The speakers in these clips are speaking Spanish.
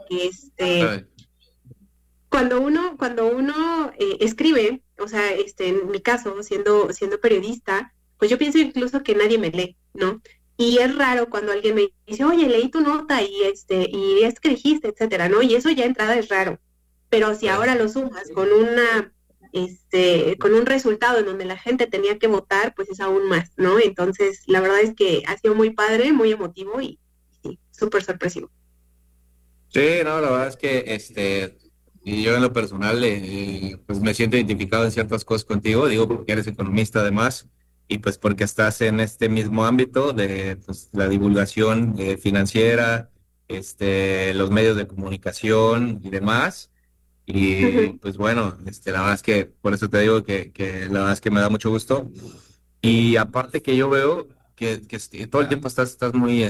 Ay, Cuando uno escribe, o sea, en mi caso, siendo periodista, pues yo pienso incluso que nadie me lee, ¿no? Y es raro cuando alguien me dice, oye, leí tu nota y es que dijiste, etcétera, ¿no? Y eso ya de entrada es raro. Pero si ahora lo sumas con un resultado en donde la gente tenía que votar, pues es aún más, ¿no? Entonces, la verdad es que ha sido muy padre, muy emotivo y sí, súper sorpresivo. sí, no, la verdad es que y yo en lo personal, pues me siento identificado en ciertas cosas contigo, digo, porque eres economista además, y pues porque estás en este mismo ámbito de pues, la divulgación financiera, los medios de comunicación y demás. Y Ujú. pues bueno, la verdad es que por eso te digo que la verdad es que me da mucho gusto. Y aparte que yo veo que todo el tiempo estás muy,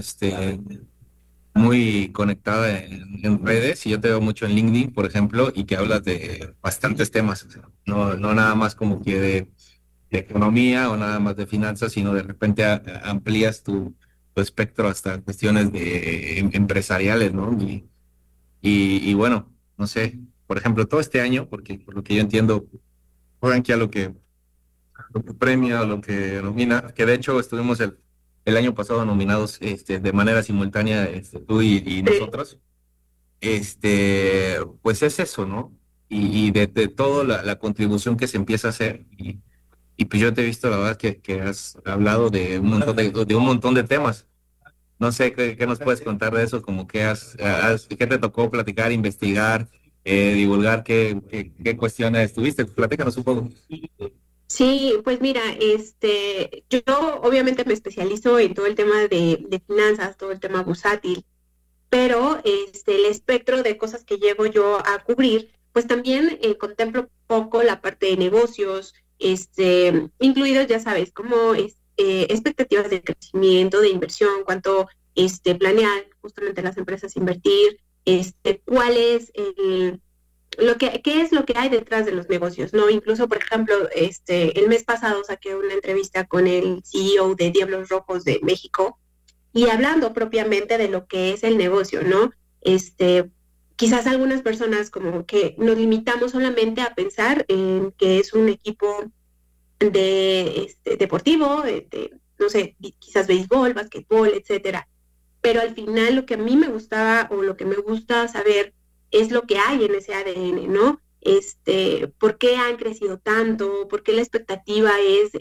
muy conectada en redes y yo te veo mucho en LinkedIn, por ejemplo, y que hablas de bastantes temas, o sea, no nada más como que de economía o nada más de finanzas, sino de repente amplías tu espectro hasta cuestiones de empresariales, ¿no? Y bueno, no sé, por ejemplo, todo este año, porque por lo que yo entiendo, juegan aquí a lo que premia, lo que nomina, que de hecho estuvimos el año pasado nominados de manera simultánea, tú y Sí. nosotros, pues es eso, ¿no? Y de toda la contribución que se empieza a hacer, y pues yo te he visto, la verdad, que has hablado de de un montón de temas. No sé qué nos puedes contar de eso, como que qué te tocó platicar, investigar, divulgar, qué cuestiones tuviste. Platícanos un poco. Sí, pues mira, yo obviamente me especializo en todo el tema de finanzas, todo el tema bursátil, pero el espectro de cosas que llego yo a cubrir, pues también contemplo poco la parte de negocios, incluidos, ya sabes, como expectativas de crecimiento, de inversión, cuánto planean justamente las empresas invertir, cuál es qué es lo que hay detrás de los negocios, ¿no? Incluso, por ejemplo, el mes pasado saqué una entrevista con el CEO de Diablos Rojos de México y hablando propiamente de lo que es el negocio, ¿no? Quizás algunas personas como que nos limitamos solamente a pensar en que es un equipo deportivo, no sé, quizás béisbol, basquetbol, etcétera, pero al final lo que a mí me gustaba o lo que me gusta saber es lo que hay en ese ADN, ¿no? ¿Por qué han crecido tanto? ¿Por qué la expectativa es,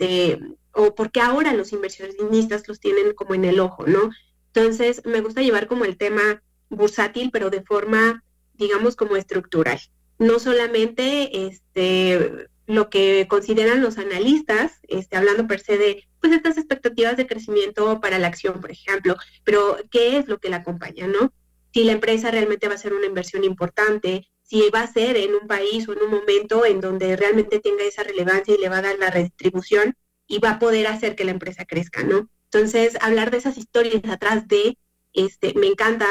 o por qué ahora los inversionistas los tienen como en el ojo, ¿no? Entonces, me gusta llevar como el tema bursátil, pero de forma, digamos, como estructural. No solamente lo que consideran los analistas, hablando per se de pues estas expectativas de crecimiento para la acción, por ejemplo, pero ¿qué es lo que la acompaña, no? Si la empresa realmente va a ser una inversión importante, si va a ser en un país o en un momento en donde realmente tenga esa relevancia y le va a dar la redistribución y va a poder hacer que la empresa crezca, ¿no? Entonces, hablar de esas historias atrás me encanta,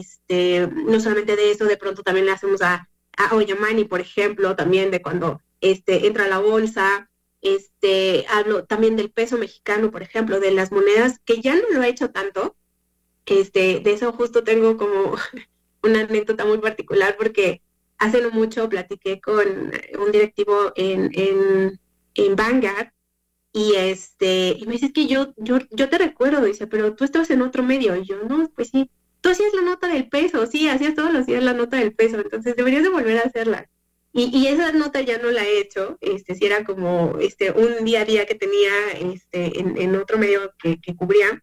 no solamente de eso, de pronto también le hacemos a Oyamani, por ejemplo, también de cuando entra a la bolsa, hablo también del peso mexicano, por ejemplo, de las monedas, que ya no lo he hecho tanto, de eso justo tengo como una anécdota muy particular porque hace no mucho platiqué con un directivo en Vanguard y me dice que yo te recuerdo, dice, pero tú estabas en otro medio y yo, no, pues sí, tú hacías la nota del peso, sí, hacías todos los días la nota del peso, entonces deberías de volver a hacerla. Y esa nota ya no la he hecho, si era como un día a día que tenía en otro medio que cubría,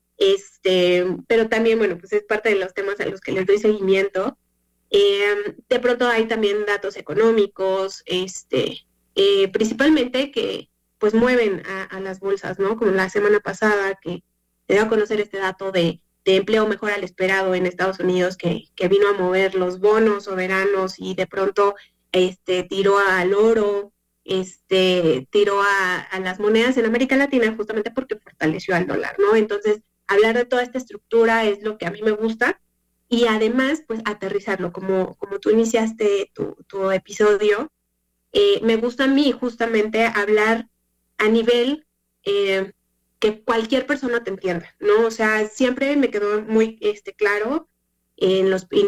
pero también, bueno, pues es parte de los temas a los que les doy seguimiento. De pronto hay también datos económicos, principalmente que pues mueven a las bolsas, ¿no? Como la semana pasada que se dio a conocer este dato de empleo mejor al esperado en Estados Unidos que vino a mover los bonos soberanos y de pronto tiró al oro, tiró a las monedas en América Latina justamente porque fortaleció al dólar, ¿no? Entonces, hablar de toda esta estructura es lo que a mí me gusta y además, pues aterrizarlo, como tú iniciaste tu episodio, me gusta a mí justamente hablar a nivel eh, que cualquier persona te entienda, ¿no? O sea, siempre me quedó muy claro en los